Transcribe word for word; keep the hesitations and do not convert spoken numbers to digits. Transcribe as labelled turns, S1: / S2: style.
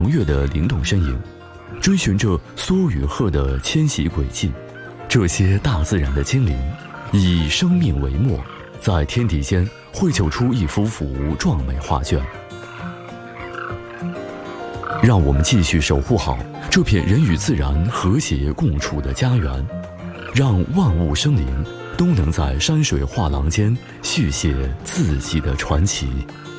S1: 跃的灵动身影，追寻着梭与鹤的迁徙轨迹。这些大自然的精灵，以生命为墨，在天地间绘就出一幅幅壮美画卷。让我们继续守护好这片人与自然和谐共处的家园，让万物生灵都能在山水画廊间续写自己的传奇。